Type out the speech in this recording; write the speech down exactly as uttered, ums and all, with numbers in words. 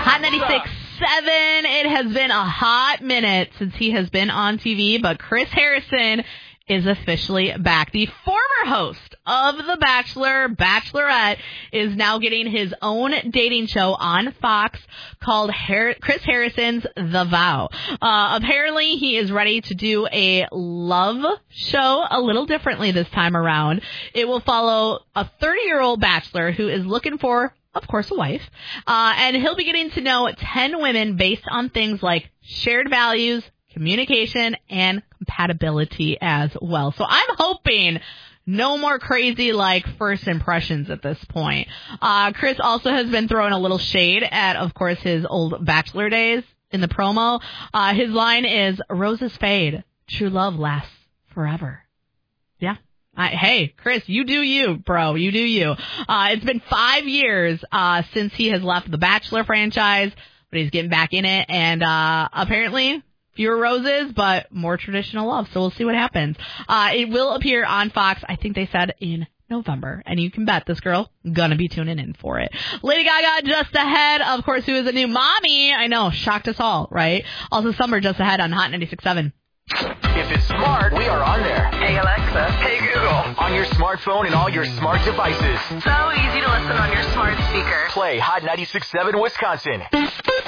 Hot ninety-six point seven. It has been a hot minute since he has been on T V, but Chris Harrison is officially back. The former host of The Bachelor, Bachelorette, is now getting his own dating show on Fox called Har- Chris Harrison's The Vow. Uh, apparently, he is ready to do a love show a little differently this time around. It will follow a thirty-year-old bachelor who is looking for, of course, a wife. Uh, and he'll be getting to know ten women based on things like shared values, communication, and compatibility as well. So I'm hoping no more crazy, like, first impressions at this point. Uh, Chris also has been throwing a little shade at, of course, his old Bachelor days in the promo. Uh, his line is, roses fade, true love lasts forever. Yeah. I, hey, Chris, you do you, bro. You do you. Uh, it's been five years uh, since he has left the Bachelor franchise, but he's getting back in it, and uh, apparently fewer roses, but more traditional love. So we'll see what happens. Uh, it will appear on Fox, I think they said, in November. And you can bet this girl gonna be tuning in for it. Lady Gaga just ahead, of course, who is a new mommy. I know, shocked us all, right? Also, Summer just ahead on Hot ninety-six point seven. If it's smart, we are on there. Hey, Alexa. Hey, Google. On your smartphone and all your smart devices. So easy to listen on your smart speaker. Play Hot ninety-six point seven Wisconsin.